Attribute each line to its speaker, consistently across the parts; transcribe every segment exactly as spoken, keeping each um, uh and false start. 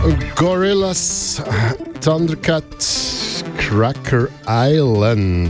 Speaker 1: Gorillaz, Thundercat, Cracker Island.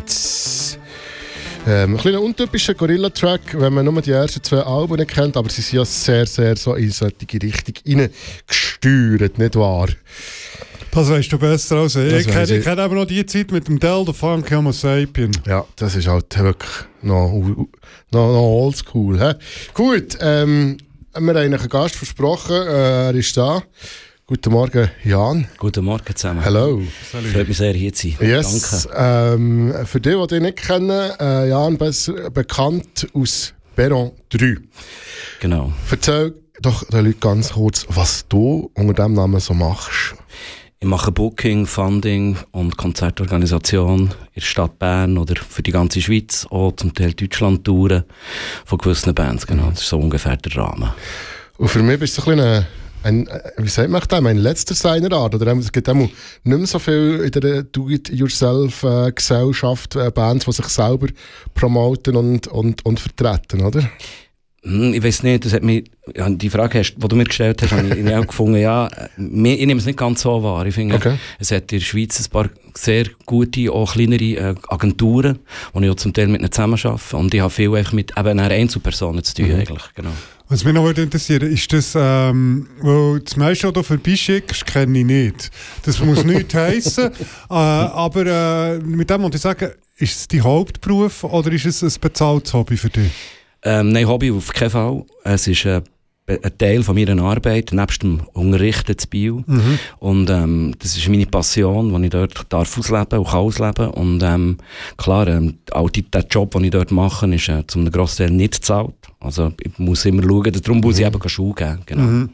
Speaker 1: Ähm, ein kleiner untypischer Gorilla-Track, wenn man nur die ersten zwei Alben nicht kennt, aber sie sind ja sehr, sehr so in solche Richtung reingesteuert, nicht wahr?
Speaker 2: Das weißt du besser als ich. Das ich kenne ich kenn eben noch die Zeit mit dem Del, der Funk Homo Sapien.
Speaker 1: Ja, das ist halt wirklich noch, noch, noch oldschool. He? Gut, ähm, wir haben einen Gast versprochen, äh, er ist da. Guten Morgen, Jan.
Speaker 3: Guten Morgen zusammen.
Speaker 1: Hallo.
Speaker 3: Freut mich sehr, hier zu sein.
Speaker 1: Yes.
Speaker 3: Danke.
Speaker 1: Ähm, für die, die dich nicht kennen, äh, Jan, besser bekannt aus Perron drei.
Speaker 3: Genau.
Speaker 1: Erzähl doch den Leuten ganz kurz, was du unter diesem Namen so machst.
Speaker 3: Ich mache Booking, Funding und Konzertorganisation in der Stadt Bern oder für die ganze Schweiz, auch zum Teil Deutschland-Touren von gewissen Bands. Genau, das ist so ungefähr der Rahmen. Und für mich bist du ein bisschen ein, wie sagt man das, ein letzter seiner Art? Oder es gibt auch nicht mehr so viel in der Do-it-yourself-Gesellschaft äh, Bands, die sich selber promoten und, und, und vertreten, oder? Ich weiß nicht, das hat mich, ja, die Frage, hast, die du mir gestellt hast, habe ich, ich auch gefunden, ja, ich nehme es nicht ganz so wahr. Ich finde, okay. Es hat in der Schweiz ein paar sehr gute, auch kleinere äh, Agenturen, die ich auch zum Teil mit ihnen zusammenarbeite. Und ich habe viel einfach mit eben Einzelpersonen zu tun, mhm. eigentlich, genau.
Speaker 2: Was mich noch interessiert, ist das, ähm, weil das meiste, was du vorbeischickst, kenne ich nicht. Das muss nichts heissen, äh, aber äh, mit dem muss ich sagen, ist es dein Hauptberuf oder ist es ein bezahltes Hobby für dich?
Speaker 3: Ähm, nein, Hobby auf keinen Fall. Es ist äh, ein Teil von meiner Arbeit, nebst dem Unterrichten zu Biel. Mhm. Und ähm, das ist meine Passion, die ich dort darf ausleben und kann ausleben. Und ähm, klar, ähm, auch die, der Job, den ich dort mache, ist äh, zum grossen Teil nicht bezahlt. Also ich muss immer schauen, darum muss mhm. ich eben Schuhe geben. Genau. Mhm.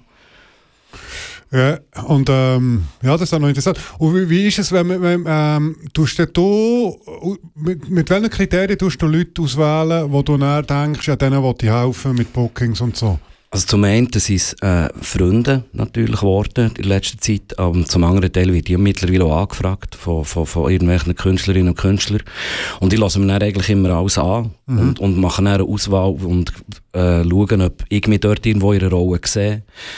Speaker 2: Ja, und ähm, ja, das ist auch noch interessant. Und wie, wie ist es, wenn, wenn ähm, tust du, mit, mit welchen Kriterien tust du Leute auswählen, wo du näher denkst, ja, denen will ich helfen mit Bookings und so?
Speaker 3: Also zum einen sind es äh, Freunde natürlich geworden in letzter Zeit, aber zum anderen Teil wird ich mittlerweile auch angefragt von, von, von irgendwelchen Künstlerinnen und Künstlern. Und ich lasse mir dann eigentlich immer alles an mhm. und, und mache dann eine Auswahl und äh, schauen, ob ich mich dort irgendwo in einer Rolle sehe.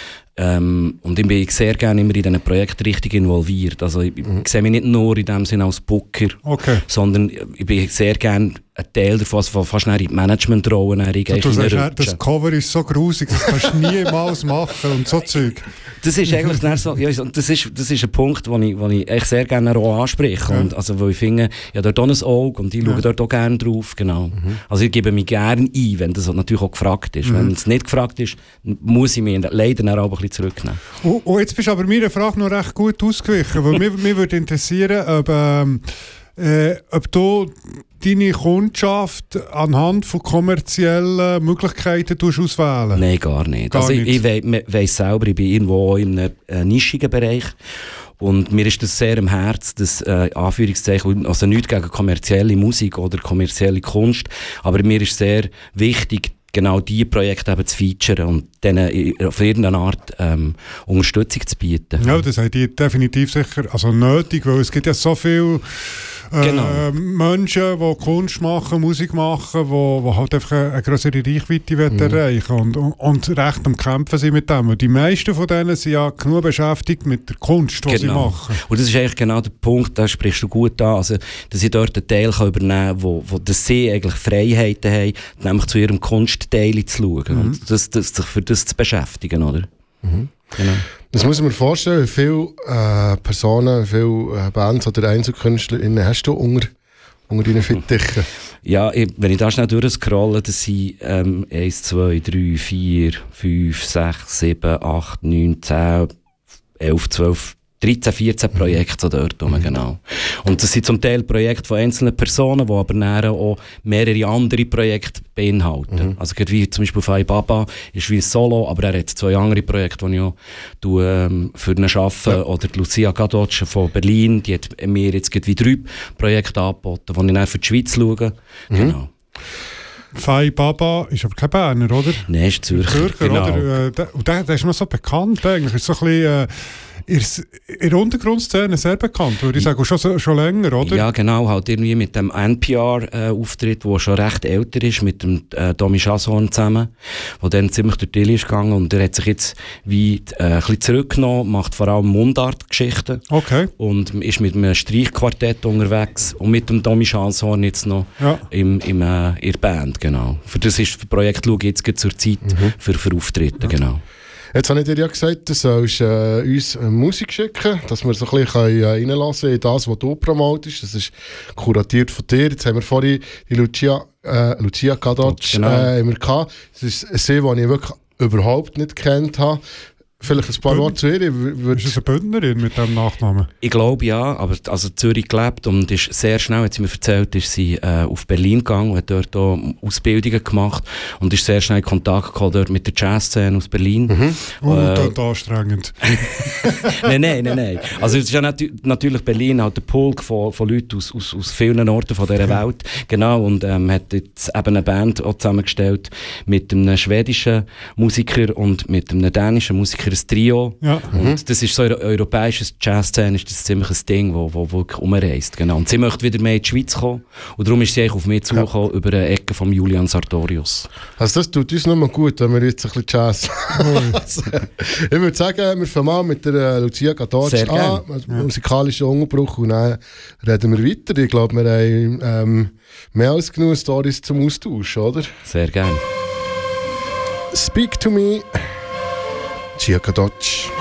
Speaker 3: Ähm, und ich bin sehr gerne immer in diesen Projekten richtig involviert. Also ich, mhm. ich sehe mich nicht nur in dem Sinne als Booker,
Speaker 2: okay.
Speaker 3: sondern ich bin sehr gerne ein Teil davon, also fast in die Managementrolle.
Speaker 2: Du sagst, das Cover ist so grusig, das kannst du niemals machen und so Zeug.
Speaker 3: Das ist eigentlich so, ja, das ist, das ist ein Punkt, den ich, ich echt sehr gerne auch anspreche. Ja. Und, also, weil ich finde, ja, dort auch ein Auge und ich schaue ja. dort auch gerne drauf. Genau. Mhm. Also ich gebe mich gerne ein, wenn das natürlich auch gefragt ist. Mhm. Wenn es nicht gefragt ist, muss ich mich leider auch ein bisschen zurücknehmen.
Speaker 2: Und, und jetzt bist du aber meiner Frage noch recht gut ausgewichen, weil mich, mich würde interessieren, ob, ähm, äh, ob du deine Kundschaft anhand von kommerziellen Möglichkeiten auswählen?
Speaker 3: Nein, gar nicht.
Speaker 2: Gar
Speaker 3: also
Speaker 2: nicht.
Speaker 3: Ich, ich we- weiss selber, ich bin irgendwo in einem äh, nischigen Bereich. Und mir ist das sehr am Herzen, das äh, Anführungszeichen, also nichts gegen kommerzielle Musik oder kommerzielle Kunst, aber mir ist sehr wichtig, genau diese Projekte eben zu featuren und denen auf irgendeine Art ähm, Unterstützung zu bieten.
Speaker 2: Ja, das habt ihr definitiv sicher also nötig, weil es gibt ja so viele äh,
Speaker 3: genau.
Speaker 2: Menschen, die Kunst machen, Musik machen, die, die halt einfach eine, eine größere Reichweite mhm. erreichen und, und, und recht am Kämpfen sind mit dem. Und die meisten von denen sind ja genug beschäftigt mit der Kunst, die
Speaker 3: genau.
Speaker 2: sie machen.
Speaker 3: Und das ist eigentlich genau der Punkt, da sprichst du gut an, also, dass ich dort einen Teil kann übernehmen kann, wo, wo dass sie eigentlich Freiheiten haben, nämlich zu ihrem Kunstteil zu schauen mhm. und das, das, sich für das zu beschäftigen, oder?
Speaker 1: Mhm.
Speaker 3: Genau.
Speaker 1: Das muss man mir vorstellen, wie viele äh, Personen, wie viele äh, Bands oder EinzelkünstlerInnen hast du unter, unter deinen Fittichen?
Speaker 3: Ja, ich, wenn ich da schnell durchscrolle, das sind ähm, eins, zwei, drei, vier, fünf, sechs, sieben, acht, neun, zehn, elf, zwölf, dreizehn, vierzehn Projekte so dort rum, genau. Und das sind zum Teil Projekte von einzelnen Personen, die aber dann auch mehrere andere Projekte beinhalten. Mhm. Also wie zum Beispiel Fai Baba ist wie ein Solo, aber er hat zwei andere Projekte, die ich auch tue, ähm, für ihn arbeite. Ja. Oder Lucia Gadotsch von Berlin, die hat mir jetzt wie drei Projekte angeboten, die ich dann für die Schweiz schaue. Mhm. Genau.
Speaker 2: Fai Baba ist aber kein Berner, oder?
Speaker 3: Nein, ist Zürcher.
Speaker 2: Zürcher,
Speaker 3: genau.
Speaker 2: Oder? Und der, der ist noch so bekannt eigentlich. Ist so ein bisschen, äh, in der Untergrundszene sehr bekannt, würde ich sagen, schon, schon länger, oder?
Speaker 3: Ja, genau, halt irgendwie mit dem N P R-Auftritt, äh, der schon recht älter ist, mit dem äh, Tommy Chazon zusammen, der dann ziemlich durch die Dill ist gegangen und er hat sich jetzt wie äh, ein bisschen zurückgenommen, macht vor allem Mundart-Geschichten
Speaker 2: okay.
Speaker 3: und ist mit einem Streichquartett unterwegs und mit dem Tommy Chazon jetzt noch
Speaker 2: ja.
Speaker 3: im, im, äh, in der Band, genau. Für das ist das Projekt «Schau jetzt zur Zeit» mhm. für, für Auftritte, ja. genau.
Speaker 1: Jetzt habe ich dir ja gesagt, du sollst äh, uns äh, Musik schicken, dass wir so ein bisschen äh, reinlassen in das, was du promotest. Das ist kuratiert von dir. Jetzt haben wir vorhin die Lucia, äh, Lucia Kadocz
Speaker 3: genau.
Speaker 1: äh, immer gehabt. Das ist eine See, die ich wirklich überhaupt nicht gekannt habe. Vielleicht ein paar
Speaker 2: Bünd-
Speaker 1: Worte zu ihr. Würd-
Speaker 2: Ist es eine Bündnerin mit diesem Nachnamen?
Speaker 3: Ich glaube ja, aber also Zürich gelebt und ist sehr schnell, hat sie mir erzählt, ist sie äh, auf Berlin gegangen und hat dort auch Ausbildungen gemacht und ist sehr schnell in Kontakt gekommen dort mit der Jazzszene aus Berlin.
Speaker 1: Mhm.
Speaker 2: Oh,
Speaker 3: äh,
Speaker 2: das anstrengend.
Speaker 3: nein, nein, nein, nein. Also es ist ja natu- natürlich Berlin, halt der Pulk von, von Leuten aus, aus, aus vielen Orten von dieser Welt. Genau, und ähm, hat jetzt eben eine Band auch zusammengestellt mit einem schwedischen Musiker und mit einem dänischen Musiker, ein Trio.
Speaker 2: Ja.
Speaker 3: Und
Speaker 1: Mhm.
Speaker 3: das ist so eine europäische Jazzszene, ist das ziemlich ein Ding, wo, wo wirklich umreist. Genau. Und sie möchte wieder mehr in die Schweiz kommen. Und darum ist sie eigentlich auf mich zugekommen, ja. über eine Ecke von Julian Sartorius.
Speaker 1: Also das tut uns nochmal gut, wenn wir jetzt ein bisschen Jazz... also, ich würde sagen, wir fangen an mit der äh, Lucia Kadocz
Speaker 3: Sehr
Speaker 1: an, also ja. musikalischer Unterbruch, und dann reden wir weiter. Ich glaube, wir haben ähm, mehr als genug Storys zum Austausch, oder?
Speaker 3: Sehr gerne.
Speaker 1: Speak to me, Lucia Kadocz.